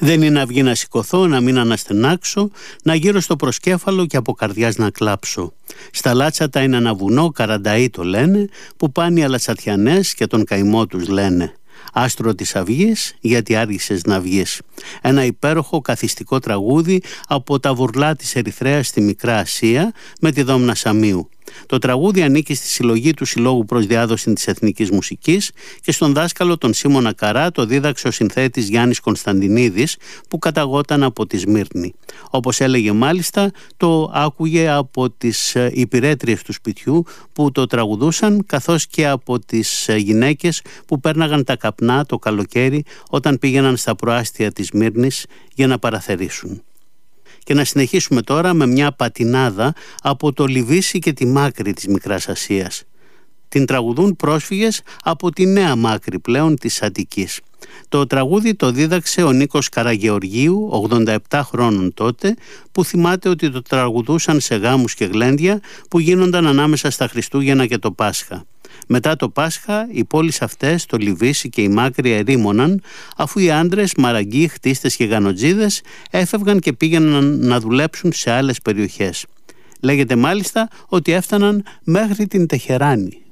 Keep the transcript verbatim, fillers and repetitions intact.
Δεν είναι αυγή να σηκωθώ, να μην αναστενάξω, να γύρω στο προσκέφαλο και από καρδιάς να κλάψω. Στα λάτσατα είναι ένα βουνό, Καρανταή το λένε, που πάνε οι αλατσατιανές και τον καημό τους λένε. Άστρο της αυγής, γιατί άργησες να βγεις. Ένα υπέροχο καθιστικό τραγούδι από τα βουρλά της Ερυθρέας στη Μικρά Ασία με τη Δόμνα Σαμίου. Το τραγούδι ανήκει στη συλλογή του Συλλόγου προς Διάδοση της Εθνικής Μουσικής και στον δάσκαλο τον Σίμωνα Καρά το δίδαξε ο συνθέτης Γιάννης Κωνσταντινίδης, που καταγόταν από τη Σμύρνη. Όπως έλεγε μάλιστα, το άκουγε από τις υπηρέτριες του σπιτιού που το τραγουδούσαν, καθώς και από τις γυναίκες που πέρναγαν τα καπνά το καλοκαίρι όταν πήγαιναν στα προάστια της Σμύρνης για να παραθερήσουν. Και να συνεχίσουμε τώρα με μια πατινάδα από το Λιβύσι και τη Μάκρη της Μικράς Ασίας. Την τραγουδούν πρόσφυγες από τη Νέα Μάκρη πλέον της Αττικής. Το τραγούδι το δίδαξε ο Νίκος Καραγεωργίου, ογδόντα επτά χρόνων τότε, που θυμάται ότι το τραγουδούσαν σε γάμους και γλέντια που γίνονταν ανάμεσα στα Χριστούγεννα και το Πάσχα. Μετά το Πάσχα, οι πόλεις αυτές, το Λιβύσι και η Μάκρη, ερήμωναν, αφού οι άντρες, μαραγκοί, χτίστες και γανοτζίδες έφευγαν και πήγαιναν να δουλέψουν σε άλλες περιοχές. Λέγεται μάλιστα ότι έφταναν μέχρι την Τεχεράνη.